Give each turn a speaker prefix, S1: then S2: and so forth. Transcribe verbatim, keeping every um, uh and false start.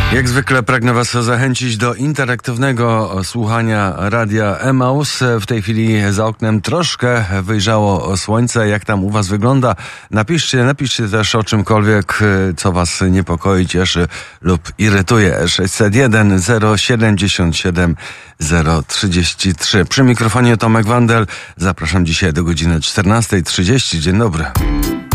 S1: Jak zwykle pragnę Was zachęcić do interaktywnego słuchania radia Emaus. W tej chwili za oknem troszkę wyjrzało słońce. Jak tam u Was wygląda? Napiszcie, napiszcie też o czymkolwiek, co Was niepokoi, cieszy lub irytuje. sześćset jeden zero siedemdziesiąt siedem zero trzydzieści trzy. Przy mikrofonie Tomek Wandel. Zapraszam dzisiaj do godziny czternastej trzydzieści. Dzień dobry.